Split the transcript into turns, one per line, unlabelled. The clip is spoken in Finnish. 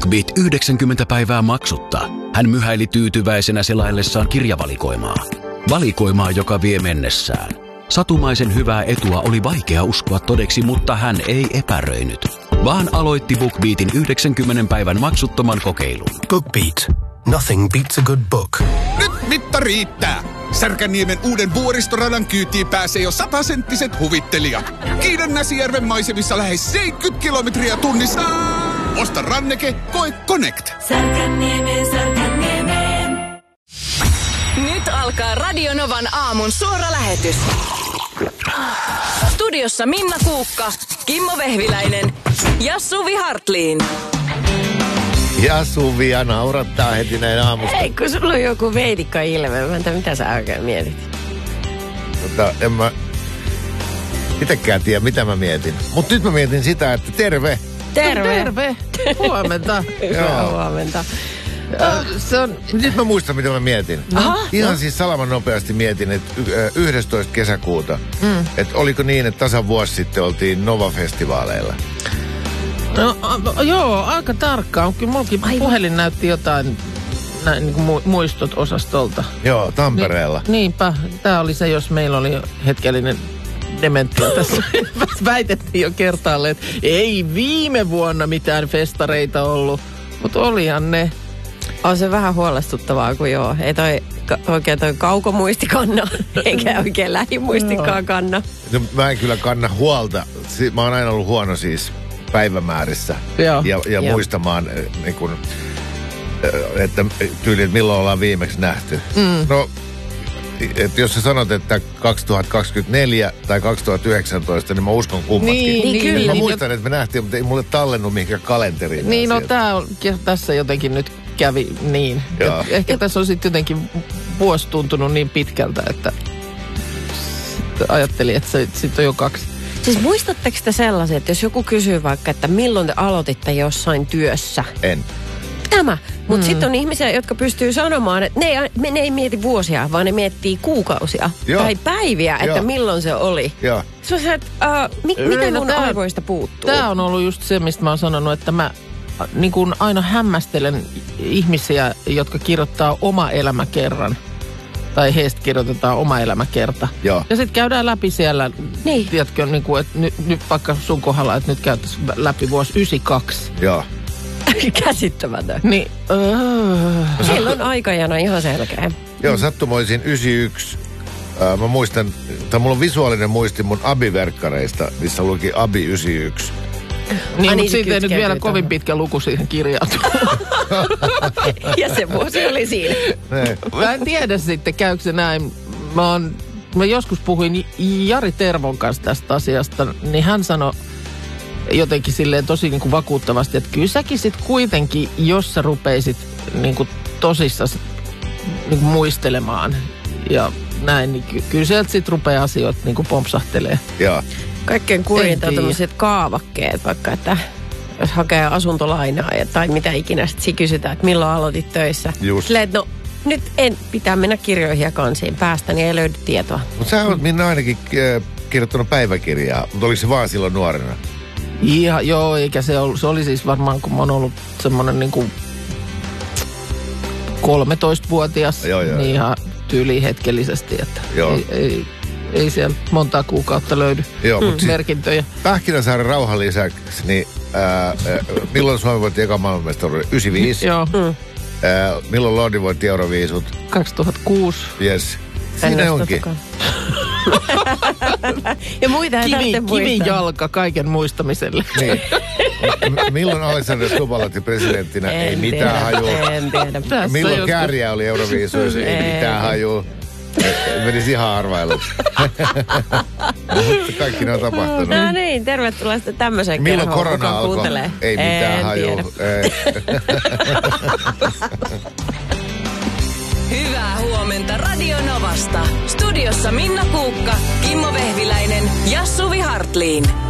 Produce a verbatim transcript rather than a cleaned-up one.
BookBeat yhdeksänkymmentä päivää maksutta. Hän myhäili tyytyväisenä selaillessaan kirjavalikoimaa. Valikoimaa, joka vie mennessään. Satumaisen hyvää etua oli vaikea uskoa todeksi, mutta hän ei epäröinyt, vaan aloitti BookBeatin yhdeksänkymmentä päivän maksuttoman kokeilun.
BookBeat. Nothing beats a good book.
Nyt mitta riittää! Särkänniemen uuden vuoristoradan kyytiin pääsee jo satasenttiset huvittelijat. Kiidan Näsijärven maisemissa lähes seitsemänkymmentä kilometriä tunnissa. Osta ranneke, koe Connect.
Särkänniemeen, Särkänniemeen.
Nyt alkaa Radio Novan aamun suora lähetys. Studiossa Minna Kuukka, Kimmo Vehviläinen ja Suvi Hartliin.
Ja Suvia naurattaa heti näin aamusta.
Ei, kun sulla on joku veidikka ilme. Mä en tiedä, mitä sä oikein mietit.
Mutta en mä itekään tiedä, mitä mä mietin. Mutta nyt mä mietin sitä, että terve.
Terve.
Terve. Huomenta.
Hyvää huomenta.
Uh, se on...
Nyt mä muistan, mitä mä mietin.
Aha,
Ihan
no.
siis salaman nopeasti mietin, että yhdestoista kesäkuuta, mm. että oliko niin, että tasan vuosi sitten oltiin Nova-festivaaleilla.
No, a, joo, aika tarkkaan. Kyllä mullakin puhelin näytti jotain näin, niin kuin muistot osastolta.
Joo, Tampereella.
Ni, niinpä. Tämä oli se, jos meillä oli hetkellinen dementio tässä. Väitettiin jo kertaalle, että ei viime vuonna mitään festareita ollut, mutta olihan ne.
On se vähän huolestuttavaa, kun joo. Ei toi oikein toi kaukomuistikanna, eikä oikein lähimuistikaan kanna.
No, mä en kyllä kanna huolta. Mä oon aina ollut huono siis päivämäärissä.
Joo.
Ja, ja
Joo.
muistamaan, niin kun, että tyyli, että milloin ollaan viimeksi nähty. Mm. No, että jos sä sanot, että kaksituhattakaksikymmentäneljä tai kaksituhattayhdeksäntoista, niin mä uskon kummatkin.
Niin,
niin,
niin,
kyllä.
Mä muistan, että me nähtiin, mutta ei mulle tallennu mihinkään kalenteriin.
Niin, no
asiat.
tää on, tässä jotenkin nyt kävi niin.
Joo.
Et ehkä tässä on sitten jotenkin vuosi tuntunut niin pitkältä, että ajattelin, että se sitten on jo kaksi.
Siis muistatteko te sellaisia, että jos joku kysyy vaikka, että milloin te aloititte jossain työssä?
En.
Tämä. Mutta
Mm.
sitten on ihmisiä, jotka pystyy sanomaan, että ne ei, ne ei mieti vuosia, vaan ne miettii kuukausia
Joo.
tai päiviä, että
Joo.
milloin se oli.
Joo.
Se on se, että uh, mi,
Ei,
miten
no
mun
tää-
aivoista puuttuu?
Tämä on ollut just se, mistä mä oon sanonut, että mä niin kuin aina hämmästelen ihmisiä, jotka kirjoittaa oma elämä kerran. Tai heistä kirjoitetaan oma elämäkerta.
Joo.
Ja sitten käydään läpi siellä,
Niin.
tiedätkö, niin kuin, että nyt, nyt vaikka sun kohdalla, että nyt käytäisiin läpi vuosi yhdeksänkymmentäkaksi.
Joo.
Käsittämätön.
Niin, öö.
Siellä on aikajana ihan selkeä.
Joo, sattumoisin yhdeksänkymmentäyksi. Äh, mä muistan, tai mulla on visuaalinen muisti mun Abi-verkkareista, missä luki Abi yhdeksänkymmentäyksi.
Niin,
Ai niin,
mutta
se
siitä ei nyt
kytkeytyy
vielä
tuohon.
kovin pitkä luku siihen kirjautuu.
Ja se vuosi oli siinä.
Ne.
Mä en tiedä sitten, käykö se näin. Mä, oon, mä joskus puhuin Jari Tervon kanssa tästä asiasta, niin hän sanoi jotenkin silleen tosi niin kuin vakuuttavasti, että kyllä säkin sit kuitenkin, jos sä rupeisit niin kuin tosissaan niin kuin muistelemaan ja näin, niin ky- kyllä sieltä sit rupeaa asioita niin kuin pompsahtelee.
Joo.
Kaikkein
En
kurinta on
tiedä.
tämmöiset kaavakkeet, vaikka että jos hakee asuntolainaa ja, tai mitä ikinä, sitten kysytään, että milloin aloitit töissä.
Just.
Silleen, että no nyt en pitää mennä kirjoihin ja kansiin päästä, niin ei löydy tietoa.
Mutta sä oot Minna ainakin äh, kirjoittanut päiväkirjaa, mutta oliko se vaan silloin nuorena?
Ihan, joo, eikä se ollut, se oli siis varmaan, kun mä oon ollut semmoinen niin kuin kolmetoistavuotias,
Joo, joo,
niin
joo.
ihan tyyliin hetkellisesti, että
Joo.
ei, ei, ei siellä montaa kuukautta löydy
Joo, mutta siis
merkintöjä.
Pähkinänsaaren rauhan lisäksi, niin ää, ää, milloin Suomi voitti eka maailmanmestaruuden? yhdeksänkymmentäviisi.
Joo,
Mm.
Ää, milloin Lordi voitti Euroviisut?
kaksituhattakuusi.
Yes.
En
Siinä
edes
onkin.
tottakaan. Ja muita ei
Kivi,
tarvitse muistaa.
kivijalka kaiken muistamiselle.
Niin. M- milloin Alexander Stubb aloitti presidenttinä?
En
Ei mitään
tiedä,
hajua.
En tiedä.
Tässä
Milloin
joskus-
Kääriä oli Euroviisuissa? Ei
Ei.
mitään hajua. Menisi ihan arvailuksi. Mutta kaikki ne on tapahtunut.
No niin, tervetuloa sitten tämmöiseen
Milloin
kerhoon,
korona
kuka
alkoi?
kuuntelee.
Ei mitään
En
hajua.
tiedä.
Ei.
Hyvää huomenta Radio Novasta. Studiossa Minna Kuukka, Kimmo Vehviläinen ja Suvi Hartliin.